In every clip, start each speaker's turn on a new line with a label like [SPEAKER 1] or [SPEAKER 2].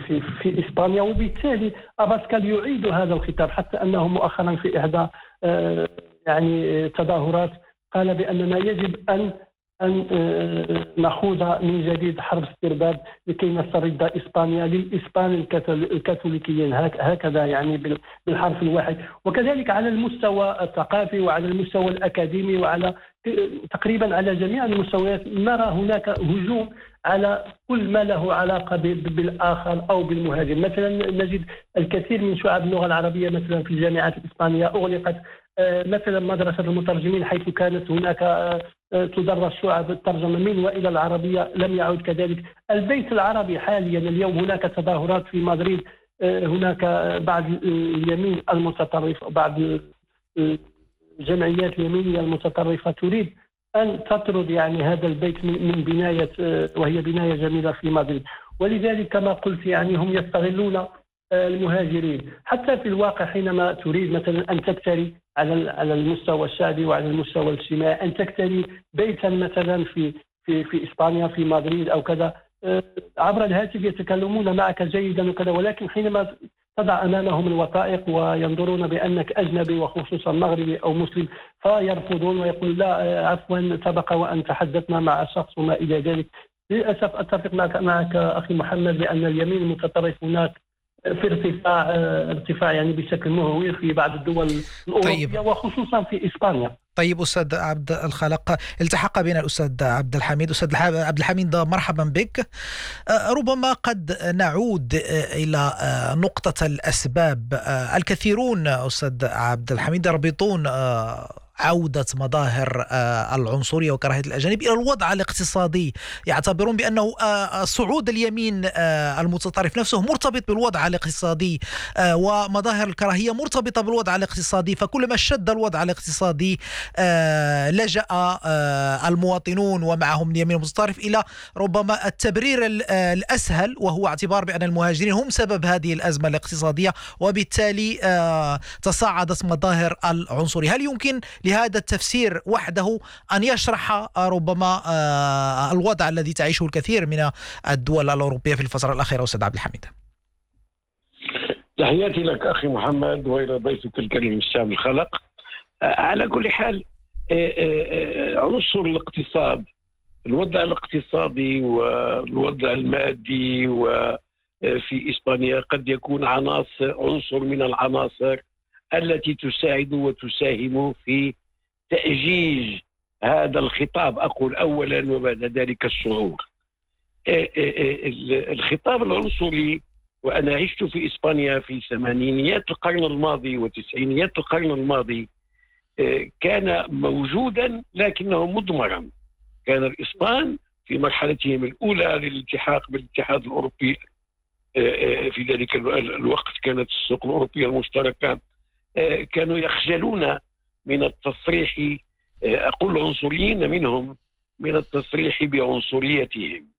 [SPEAKER 1] في إسبانيا، وبالتالي أباسكال يعيد هذا الخطاب، حتى أنه مؤخرا في إحدى يعني تظاهرات قال بأننا يجب أن نخوض من جديد حرب استرداد لكي نسترد إسبانيا للإسبان الكاثوليكيين، هكذا يعني بالحرف الواحد. وكذلك على المستوى الثقافي وعلى المستوى الأكاديمي وعلى تقريبا على جميع المستويات نرى هناك هجوم على كل ما له علاقة بالآخر أو بالمهاجر. مثلا نجد الكثير من شعب اللغة العربية مثلا في الجامعات الإسبانية أغلقت، مثلا مدرسة المترجمين حيث كانت هناك تدرس شعب الترجمة من وإلى العربية لم يعد كذلك. البيت العربي حاليا اليوم هناك تظاهرات في مدريد، هناك بعض اليمين المتطرف، بعض الجمعيات اليمينية المتطرفة تريد أن تطرد يعني هذا البيت من بناية، وهي بناية جميلة في مدريد. ولذلك كما قلت يعني هم يستغلون المهاجرين. حتى في الواقع حينما تريد مثلا أن تكتري على المستوى الشعبي وعلى المستوى الاجتماعي، أن تكتري بيتا مثلا في إسبانيا في مدريد أو كذا، عبر الهاتف يتكلمون معك جيدا وكذا، ولكن حينما تضع أمامهم الوثائق وينظرون بأنك أجنبي وخصوصا مغربي أو مسلم فيرفضون ويقول لا عفوا سبق وأن تحدثنا مع شخص وما إلى ذلك. للأسف أتفق معك أخي محمد بأن اليمين المتطرف هناك في ارتفاع يعني بشكل مهول في بعض الدول الأوروبية. طيب. وخصوصا في إسبانيا.
[SPEAKER 2] طيب أستاذ عبد الخالق، التحق بنا الأستاذ عبد الحميد. أستاذ عبد الحميد مرحبا بك. ربما قد نعود إلى نقطة الأسباب. الكثيرون أستاذ عبد الحميد يربطون عودة مظاهر العنصرية وكراهية الأجانب إلى الوضع الاقتصادي، يعتبرون بأنه صعود اليمين المتطرف نفسه مرتبط بالوضع الاقتصادي، ومظاهر الكراهية مرتبطة بالوضع الاقتصادي، فكلما اشتد الوضع الاقتصادي لجأ المواطنون ومعهم اليمين المتطرف إلى ربما التبرير الأسهل، وهو اعتبار بأن المهاجرين هم سبب هذه الأزمة الاقتصادية، وبالتالي تصاعدت مظاهر العنصرية. هل يمكن لهذا التفسير وحده أن يشرح ربما الوضع الذي تعيشه الكثير من الدول الأوروبية في الفترة الأخيرة أستاذ عبد الحميد؟
[SPEAKER 3] تحياتي لك أخي محمد وإلى ضيفك الكريم الشام الخلق. على كل حال عنصر الاقتصاد، الوضع الاقتصادي والوضع المادي وفي إسبانيا قد يكون عنصر من العناصر التي تساعد وتساهم في تأجيج هذا الخطاب، أقول أولا وبعد ذلك الشعور. الخطاب العنصري، وأنا عشت في إسبانيا في ثمانينيات القرن الماضي وتسعينيات القرن الماضي، كان موجودا لكنه مضمرا. كان الإسبان في مرحلتهم الأولى للالتحاق بالاتحاد الأوروبي، في ذلك الوقت كانت السوق الأوروبية المشتركة، كانوا يخجلون من التصريح، أقول العنصريين منهم، من التصريح بعنصريتهم.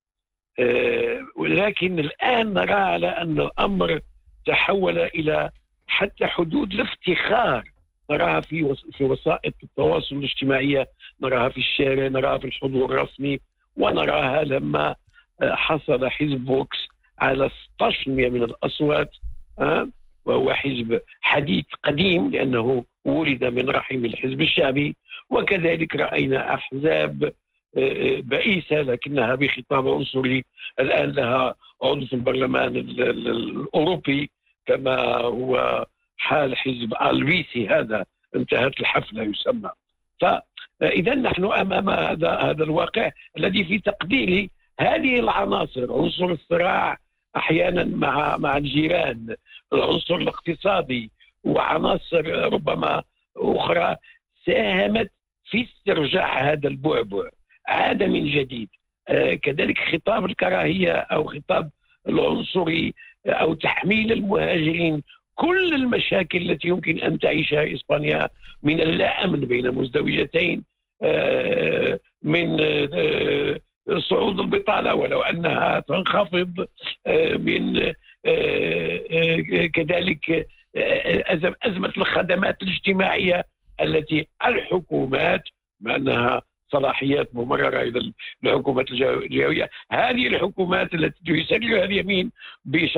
[SPEAKER 3] ولكن الآن نرى على أن الأمر تحول إلى حتى حدود الافتخار، نراها في وسائل التواصل الاجتماعي، نراها في الشارع، نراها في الحضور الرسمي، ونراها لما حصل حزب فوكس على 16% من الأصوات، وهو حزب حديث قديم لأنه ولد من رحم الحزب الشعبي. وكذلك رأينا أحزاب بائسة لكنها بخطاب عنصري الآن لها عضو في البرلمان الأوروبي، كما هو حال حزب الويسي، هذا انتهت الحفلة يسمى. فإذا نحن أمام هذا الواقع الذي في تقديري هذه العناصر، عنصر الصراع أحيانا مع الجيران، العنصر الاقتصادي وعناصر ربما أخرى، ساهمت في استرجاع هذا البعبع، عاد من جديد. كذلك خطاب الكراهية أو خطاب العنصري أو تحميل المهاجرين كل المشاكل التي يمكن أن تعيشها إسبانيا، من اللا أمن بين مزدوجتين، من صعود البطالة ولو أنها تنخفض، من كذلك أزمة الخدمات الاجتماعية التي الحكومات، مع أنها صلاحيات ممررة إلى الحكومات الجهوية، هذه الحكومات التي يسرها اليمين